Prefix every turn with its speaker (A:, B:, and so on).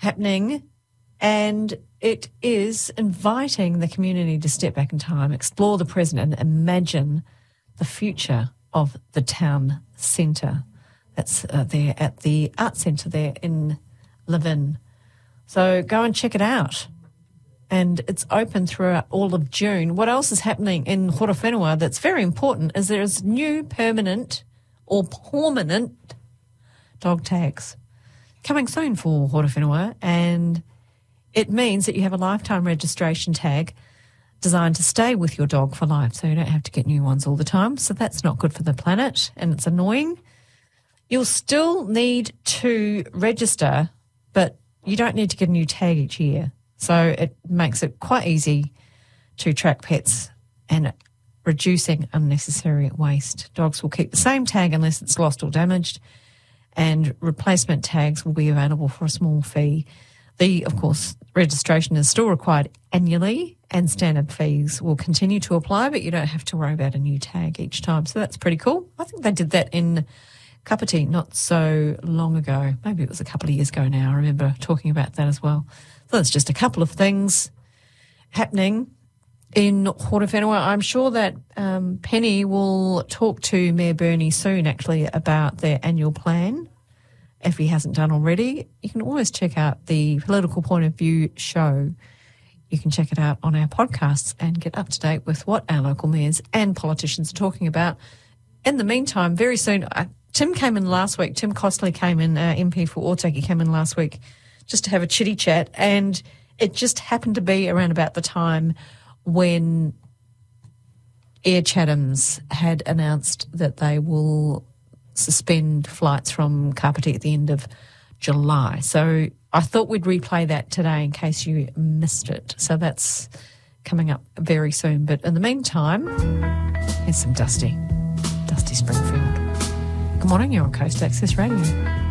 A: happening, and it is inviting the community to step back in time, explore the present and imagine the future of the town centre. That's there at the Arts Centre there in Levin. So go and check it out. And it's open throughout all of June. What else is happening in Horowhenua that's very important is there's new permanent or permanent dog tags coming soon for Horowhenua, and it means that you have a lifetime registration tag designed to stay with your dog for life, so you don't have to get new ones all the time. So that's not good for the planet, and it's annoying. You'll still need to register, but you don't need to get a new tag each year. So it makes it quite easy to track pets and reducing unnecessary waste. Dogs will keep the same tag unless it's lost or damaged, and replacement tags will be available for a small fee. Of course, registration is still required annually, and standard fees will continue to apply, but you don't have to worry about a new tag each time. So that's pretty cool. I think they did that in Kapiti not so long ago. Maybe it was a couple of years ago now. I remember talking about that as well. So that's just a couple of things happening in Horowhenua. I'm sure that Penny will talk to Mayor Burney soon, actually, about their annual plan, if he hasn't done already. You can always check out the Political Point of View show. You can check it out on our podcasts and get up to date with what our local mayors and politicians are talking about. In the meantime, very soon, Tim came in last week. Tim Costley came in, MP for Otaki, came in last week just to have a chitty chat, and it just happened to be around about the time when Air Chathams had announced that they will suspend flights from Kapiti at the end of July. So I thought we'd replay that today in case you missed it. So that's coming up very soon. But in the meantime, here's some Dusty Springfield. Good morning, you're on Coast Access Radio.